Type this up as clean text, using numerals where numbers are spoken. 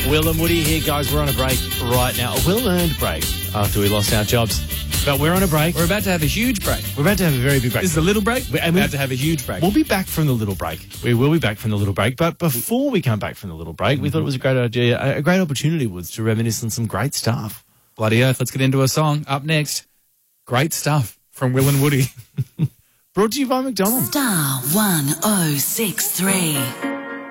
Will and Woody here, guys. We're on a break right now. A well-earned break after we lost our jobs. But we're on a break. We're about to have a huge break. We're about to have a very big break. This is a little break. We're And about to have a huge break. We'll be back from the little break. We will be back from the little break. But before we come back from the little break, we thought it was a great idea, a great opportunity was to reminisce on some great stuff. Bloody earth, let's get into a song. Up next, great stuff from Will and Woody. Brought to you by McDonald's. Star 1063.